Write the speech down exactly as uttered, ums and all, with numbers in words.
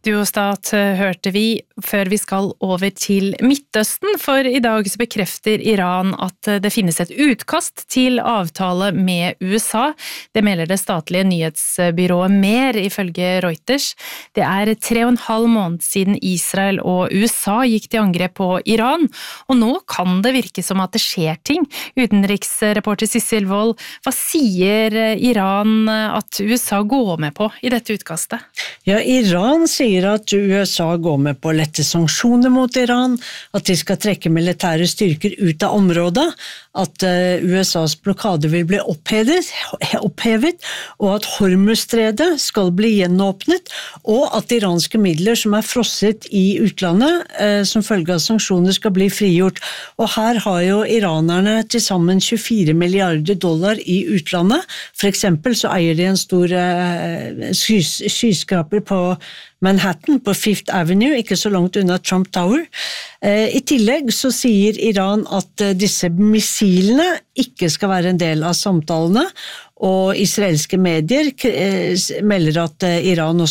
Studiostat hørte vi før vi skal over til Midtøsten, for i dag så bekrefter Iran at det finnes et utkast til avtale med U S A. Det melder det statlige nyhetsbyrået Mer ifølge Reuters. Det er tre og en halv måned siden Israel og U S A gikk til angrep på Iran, og nå kan det virke som at det skjer ting. Utenriksreporter Sissel Wold, hva sier Iran at U S A går med på i dette utkastet? Ja, Iran sier at U S A går med på å lette sanksjoner mot Iran, at de skal trekke militære styrker ut av området, at U S A's blokade vil bli opphevet, opphevet og at Hormuzstredet skal bli gjenåpnet, og at iranske midler som er frosset i utlandet som følge av sanksjoner skal bli frigjort. Og her har jo iranerne til sammen tjuefire milliarder dollar i utlandet. For eksempel så eier de en stor skys, skyskraper på Manhattan, på Fifth Avenue, ikke så langt unna Trump Tower. I tillegg så sier Iran at disse missilene ikke skal være en del av samtalene, og israelske medier melder at Iran også